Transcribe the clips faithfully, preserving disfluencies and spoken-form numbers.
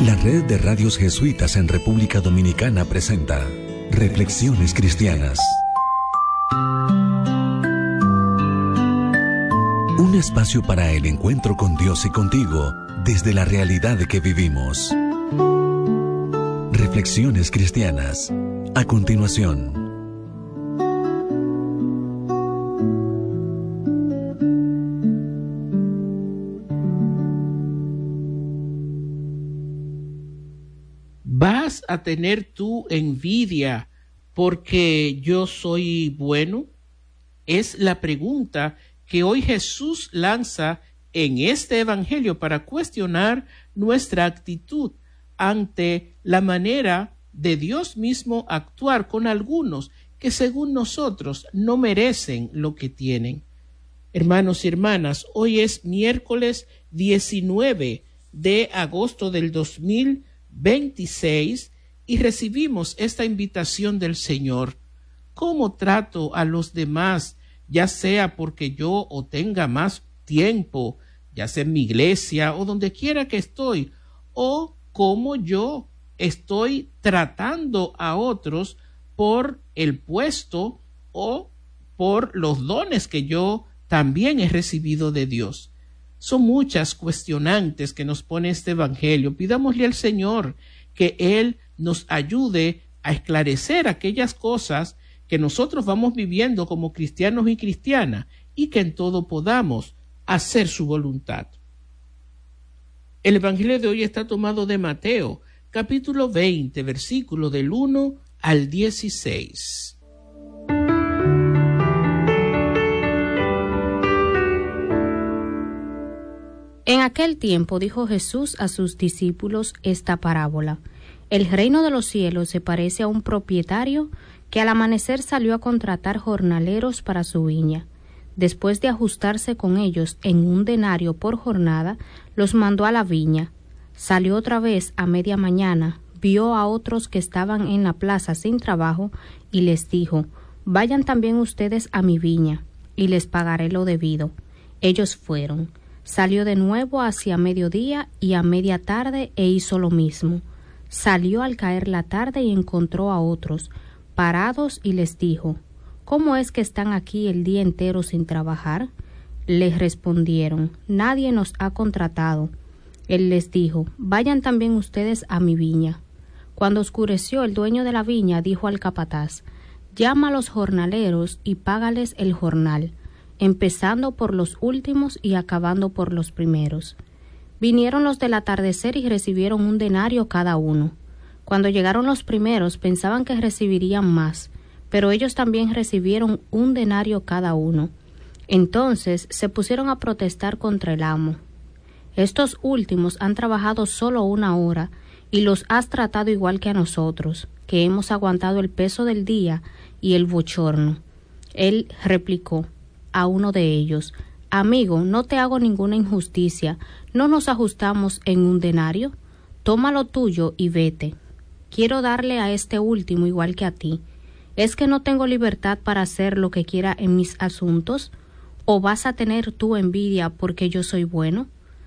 La Red de Radios Jesuitas en República Dominicana presenta Reflexiones Cristianas. Un espacio para el encuentro con Dios y contigo desde la realidad que vivimos. Reflexiones Cristianas. A continuación. ¿Vas a tener tú envidia porque yo soy bueno? Es la pregunta que hoy Jesús lanza en este evangelio para cuestionar nuestra actitud ante la manera de Dios mismo actuar con algunos que según nosotros no merecen lo que tienen. Hermanos y hermanas, hoy es miércoles diecinueve de agosto del dos mil veintiséis y recibimos esta invitación del Señor. ¿Cómo trato a los demás, ya sea porque yo o tenga más tiempo, ya sea en mi iglesia o donde quiera que estoy, o cómo yo estoy tratando a otros por el puesto o por los dones que yo también he recibido de Dios? Son muchas cuestionantes que nos pone este evangelio. Pidámosle al Señor que Él nos ayude a esclarecer aquellas cosas que nosotros vamos viviendo como cristianos y cristianas y que en todo podamos hacer su voluntad. El evangelio de hoy está tomado de Mateo, capítulo veinte, versículo del uno al dieciséis. En aquel tiempo dijo Jesús a sus discípulos esta parábola: El reino de los cielos se parece a un propietario que al amanecer salió a contratar jornaleros para su viña. Después de ajustarse con ellos en un denario por jornada, los mandó a la viña. Salió otra vez a media mañana, vio a otros que estaban en la plaza sin trabajo y les dijo: Vayan también ustedes a mi viña, y les pagaré lo debido. Ellos fueron. Salió de nuevo hacia mediodía y a media tarde e hizo lo mismo. Salió al caer la tarde y encontró a otros parados y les dijo: ¿Cómo es que están aquí el día entero sin trabajar? Les respondieron: Nadie nos ha contratado. Él les dijo: Vayan también ustedes a mi viña. Cuando oscureció, el dueño de la viña dijo al capataz: Llama a los jornaleros y págales el jornal, empezando por los últimos y acabando por los primeros. Vinieron los del atardecer y recibieron un denario cada uno. Cuando llegaron los primeros, pensaban que recibirían más, pero ellos también recibieron un denario cada uno. Entonces se pusieron a protestar contra el amo. Estos últimos han trabajado solo una hora y los has tratado igual que a nosotros, que hemos aguantado el peso del día y el bochorno. Él replicó a uno de ellos: Amigo, no te hago ninguna injusticia. ¿No nos ajustamos en un denario? Toma lo tuyo y vete. Quiero darle a este último igual que a ti. ¿Es que no tengo libertad para hacer lo que quiera en mis asuntos? ¿O vas a tener tú envidia porque yo soy bueno?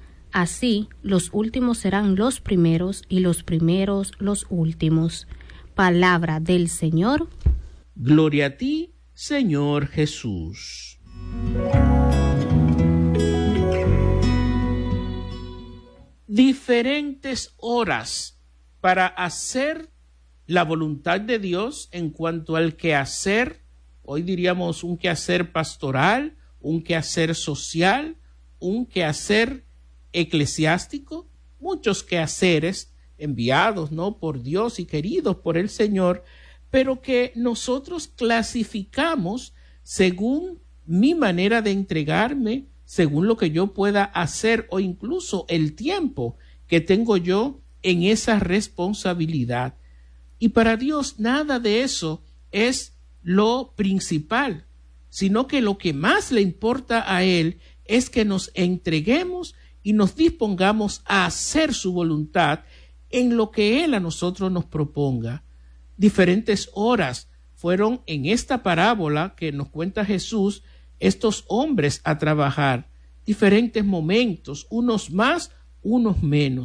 Así, los últimos serán los primeros y los primeros los últimos. Palabra del Señor. Gloria a ti, Señor Jesús. Diferentes horas para hacer la voluntad de Dios en cuanto al quehacer, hoy diríamos un quehacer pastoral, un quehacer social, un quehacer eclesiástico, muchos quehaceres enviados, ¿no?, por Dios y queridos por el Señor, pero que nosotros clasificamos según mi manera de entregarme, según lo que yo pueda hacer o incluso el tiempo que tengo yo en esa responsabilidad. Y para Dios nada de eso es lo principal, sino que lo que más le importa a Él es que nos entreguemos y nos dispongamos a hacer su voluntad en lo que Él a nosotros nos proponga. Diferentes horas fueron en esta parábola que nos cuenta Jesús estos hombres a trabajar, diferentes momentos, unos más, unos menos.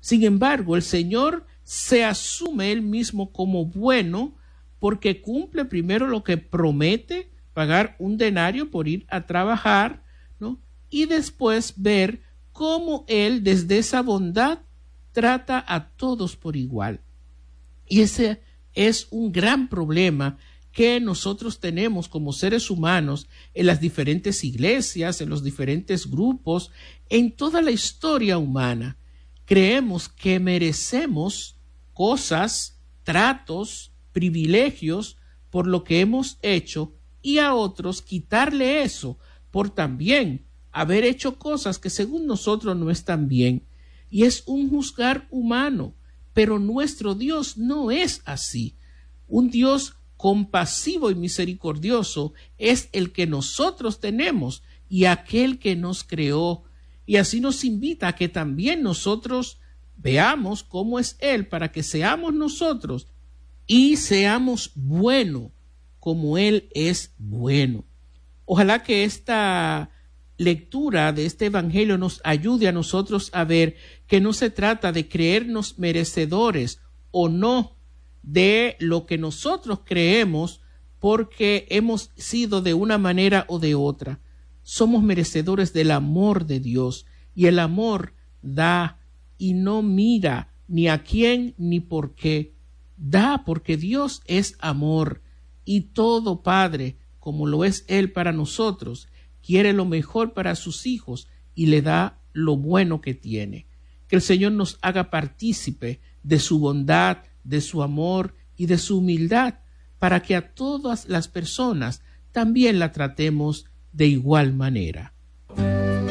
Sin embargo, el Señor se asume él mismo como bueno porque cumple primero lo que promete, pagar un denario por ir a trabajar, ¿no? Y después ver cómo él desde esa bondad trata a todos por igual. Y ese es un gran problema que nosotros tenemos como seres humanos en las diferentes iglesias, en los diferentes grupos, en toda la historia humana. Creemos que merecemos cosas, tratos, privilegios por lo que hemos hecho y a otros quitarle eso por también haber hecho cosas que según nosotros no están bien. Y es un juzgar humano, pero nuestro Dios no es así. Un Dios compasivo y misericordioso es el que nosotros tenemos y aquel que nos creó. Y así nos invita a que también nosotros veamos cómo es Él para que seamos nosotros y seamos buenos como Él es bueno. Ojalá que esta lectura de este evangelio nos ayude a nosotros a ver que no se trata de creernos merecedores o no de lo que nosotros creemos porque hemos sido de una manera o de otra. Somos merecedores del amor de Dios y el amor da y no mira ni a quién ni por qué. Da porque Dios es amor y todo Padre, como lo es Él para nosotros, quiere lo mejor para sus hijos y le da lo bueno que tiene. Que el Señor nos haga partícipe de su bondad, de su amor y de su humildad, para que a todas las personas también la tratemos de igual manera.